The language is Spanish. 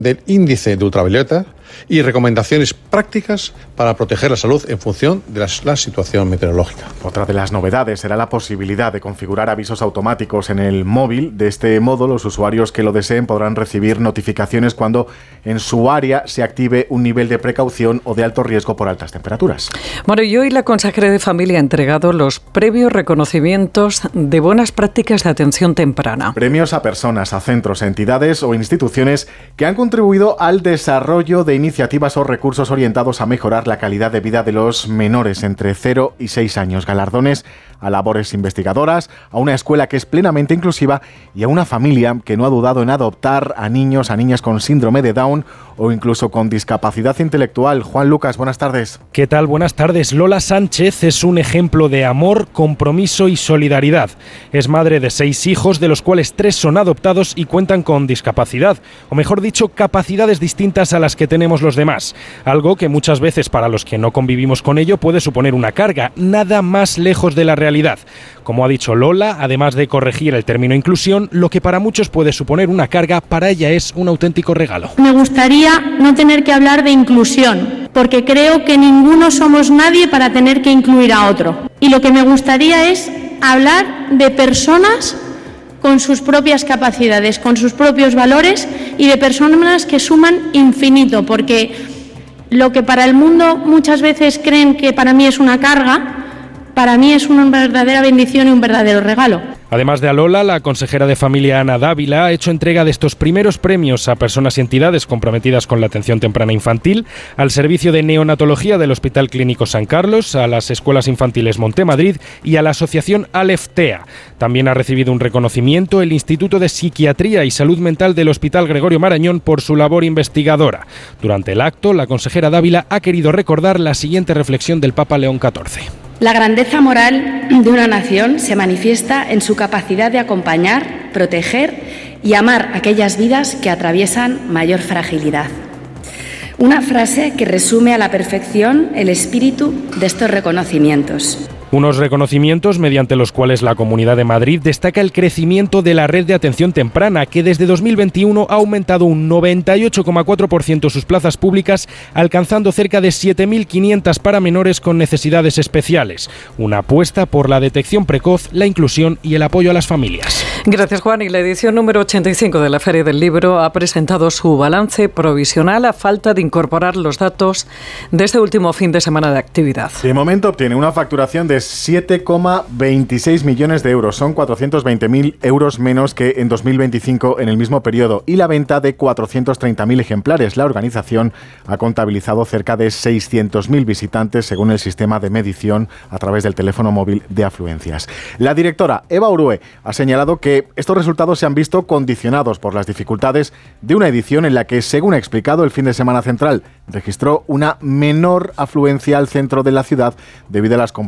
del índice de ultravioleta y recomendaciones prácticas para proteger la salud en función de la situación meteorológica. Otra de las novedades será la posibilidad de configurar avisos automáticos en el móvil. De este modo, los usuarios que lo deseen podrán recibir notificaciones cuando en su área se active un nivel de precaución o de alto riesgo por altas temperaturas. Bueno, y hoy la consejera de Familia ha entregado los previos reconocimientos de buenas prácticas de atención temprana. Premios a personas, a centros, entidades o instituciones que han contribuido al desarrollo de iniciativas o recursos orientados a mejorar la calidad de vida de los menores entre 0 y 6 años. Galardones a labores investigadoras, a una escuela que es plenamente inclusiva y a una familia que no ha dudado en adoptar a niños, a niñas con síndrome de Down o incluso con discapacidad intelectual. Juan Lucas, buenas tardes. ¿Qué tal? Buenas tardes. Lola Sánchez es un ejemplo de amor, compromiso y solidaridad. Es madre de 6 hijos, de los cuales 3 son adoptados y cuentan con discapacidad, o mejor dicho, capacidades distintas a las que tenemos los demás. Algo que muchas veces para los que no convivimos con ello puede suponer una carga, nada más lejos de la realidad. Como ha dicho Lola, además de corregir el término inclusión, lo que para muchos puede suponer una carga, para ella es un auténtico regalo. Me gustaría no tener que hablar de inclusión, porque creo que ninguno somos nadie para tener que incluir a otro. Y lo que me gustaría es hablar de personas con sus propias capacidades, con sus propios valores y de personas que suman infinito, porque lo que para el mundo muchas veces creen que para mí es una carga, para mí es una verdadera bendición y un verdadero regalo. Además de a Lola, la consejera de Familia Ana Dávila ha hecho entrega de estos primeros premios a personas y entidades comprometidas con la atención temprana infantil, al Servicio de Neonatología del Hospital Clínico San Carlos, a las Escuelas Infantiles Montemadrid y a la Asociación Aleftea. También ha recibido un reconocimiento el Instituto de Psiquiatría y Salud Mental del Hospital Gregorio Marañón por su labor investigadora. Durante el acto, la consejera Dávila ha querido recordar la siguiente reflexión del Papa León XIV. La grandeza moral de una nación se manifiesta en su capacidad de acompañar, proteger y amar aquellas vidas que atraviesan mayor fragilidad. Una frase que resume a la perfección el espíritu de estos reconocimientos. Unos reconocimientos mediante los cuales la Comunidad de Madrid destaca el crecimiento de la red de atención temprana, que desde 2021 ha aumentado un 98,4% sus plazas públicas, alcanzando cerca de 7.500 para menores con necesidades especiales. Una apuesta por la detección precoz, la inclusión y el apoyo a las familias. Gracias, Juan. Y la edición número 85 de la Feria del Libro ha presentado su balance provisional a falta de incorporar los datos de este último fin de semana de actividad. De momento obtiene una facturación de 7,26 millones de euros. Son 420.000 euros menos que en 2025 en el mismo periodo, y la venta de 430.000 ejemplares. La organización ha contabilizado cerca de 600.000 visitantes según el sistema de medición a través del teléfono móvil de afluencias. La directora Eva Urue ha señalado que estos resultados se han visto condicionados por las dificultades de una edición en la que, según ha explicado, el fin de semana central registró una menor afluencia al centro de la ciudad debido a las